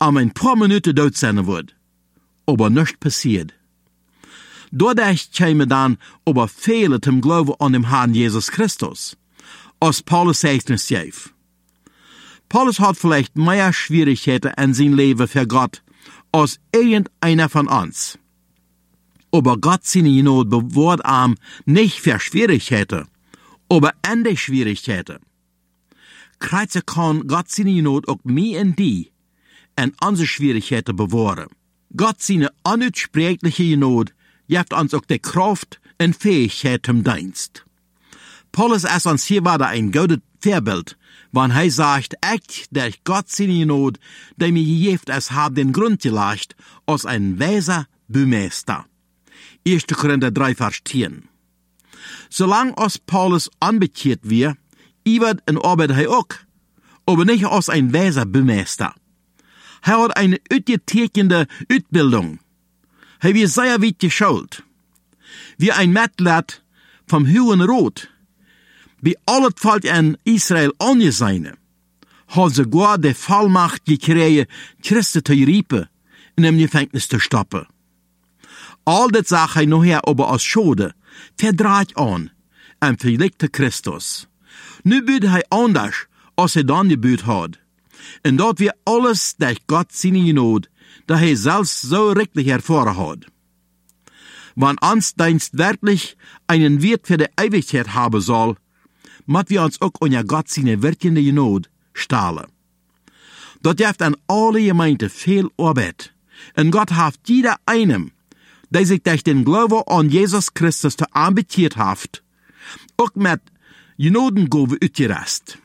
ein paar Minuten dood sein wird. Aber nichts passiert. Dadurch käme dann aber viele zum Glauben an den Herrn Jesus Christus, als Paulus 16 schreibt. Paulus hat vielleicht mehr Schwierigkeiten in seinem Leben für Gott als irgendeiner von uns. Aber Gott seine Not bewahrt ihm nicht für Schwierigkeiten, aber in die Schwierigkeiten. Kreuze kann Gott seine Not auch mir und die in unsere Schwierigkeiten bewahren. Gott seine unuitsprechliche Not gibt uns auch die Kraft und Fähigkeit zum Dienst. Paulus ist uns hier wieder ein gutes Vorbild, wenn er sagt, ich, durch Gott seine Not, der mir gegeben ist, habe den Grund gelegt, als ein weiser Bümeister. 1. Korinther 3, Vers 10. Solange als Paulus anbekehrt wird, wird und arbeitet er auch, aber nicht als ein weiser Bümeister. Er hat eine uitgetekende Ausbildung. Er wird sehr weit geschult. Wie ein Mitglied vom Hohen Rot, wie alle Volk in Israel angesehen, hat sogar die Vollmacht gekriegt, Christen zu riepen und im Gefängnis zu stoppen. All das sagt er nachher aber als Schade, verdreht an und verlegte Christus. Nu büht er anders, als er dann gebüht hat. Und dort wir alles durch Gott seine Not, da er selbst so rechtlich erfahren hat. Wenn uns Dienst wirklich einen Wert für die Ewigkeit haben soll, muss wir uns auch unter Gott seine wirkende Not stellen. Dort gibt an alle Gemeinden viel Arbeit. Und Gott hat jeder einem, der sich durch den Glauben an Jesus Christus zu ambitioniert hat, auch mit Genodengave ausgerüstet.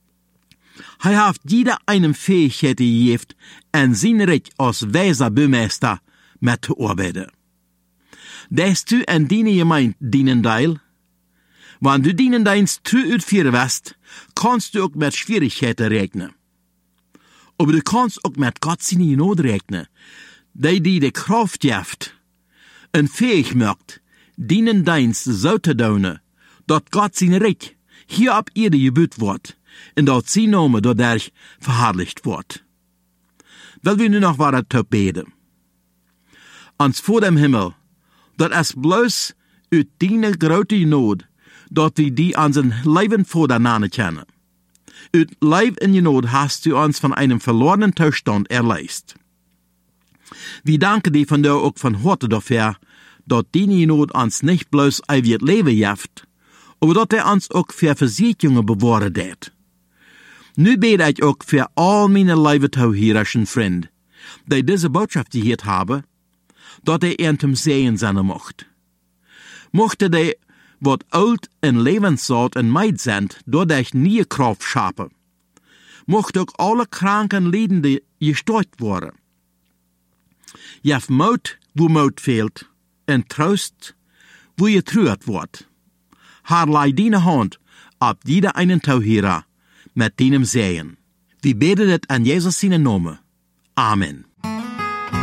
Er hat jeder einem Fähigkeit gegeben, in sein Recht als weiser Bürgermeister mit zu arbeiten. Dass du in deine Gemeinde dienen teil, wenn du dienen Dienst treu ausführen wirst, kannst du auch mit Schwierigkeiten rechnen. Aber du kannst auch mit Gott seine Not rechnen, der dir die Kraft gibt und fähig macht, dienen Dienst so zu tun, dass Gott sein Recht hier auf Erde gebüht wird und dass sein Name dadurch verherrlicht wird. Weil wir nun noch weiter zu beten. Ans vor dem Himmel, dat is bloß uit deine grote Not, dat wir die an zijn Leben voneinander kennen. Uit Leib in je Not hast du uns von einem verlorenen Zustand erleist. Wir danken dir von dir auch von heute dafür, dat deine Not uns nicht bloß ewig Leben gibt, aber dat uns auch für Versicherungen bewahren wird. Nu bete ich auch für all meine leibetouhierischen Freunde, die diese Botschaft gehört haben, dat in zum Sehen sein mocht. Mochte die, wat oud en levenszout en meid sind, dadurch nie Kraft schapen. Mochte auch alle kranken Leidenden gestärkt worden. Jef Mut, wo Mut fehlt, en Trost, wo getrüht wird. Haar lei deine Hand ab jeder einen Tauhierer mit deinem Sehen. Wir beten het an Jesus seinen Namen. Amen.